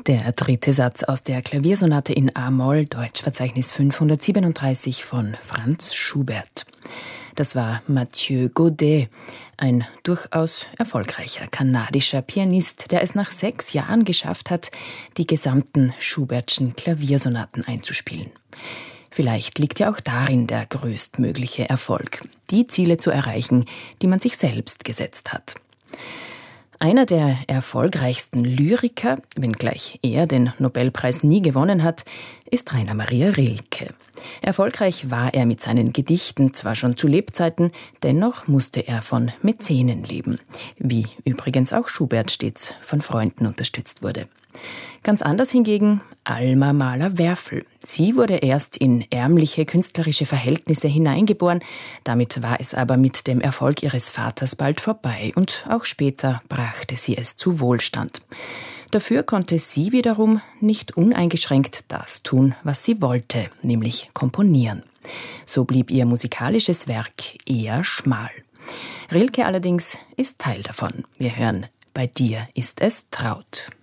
Der dritte Satz aus der Klaviersonate in a-Moll, Deutschverzeichnis 537 von Franz Schubert. Das war Mathieu Godet, ein durchaus erfolgreicher kanadischer Pianist, der es nach 6 Jahren geschafft hat, die gesamten Schubertschen Klaviersonaten einzuspielen. Vielleicht liegt ja auch darin der größtmögliche Erfolg, die Ziele zu erreichen, die man sich selbst gesetzt hat. Einer der erfolgreichsten Lyriker, wenngleich er den Nobelpreis nie gewonnen hat, ist Rainer Maria Rilke. Erfolgreich war er mit seinen Gedichten zwar schon zu Lebzeiten, dennoch musste er von Mäzenen leben, wie übrigens auch Schubert stets von Freunden unterstützt wurde. Ganz anders hingegen Alma Mahler-Werfel. Sie wurde erst in ärmliche künstlerische Verhältnisse hineingeboren. Damit war es aber mit dem Erfolg ihres Vaters bald vorbei und auch später brachte sie es zu Wohlstand. Dafür konnte sie wiederum nicht uneingeschränkt das tun, was sie wollte, nämlich komponieren. So blieb ihr musikalisches Werk eher schmal. Rilke allerdings ist Teil davon. Wir hören: Bei dir ist es Traut.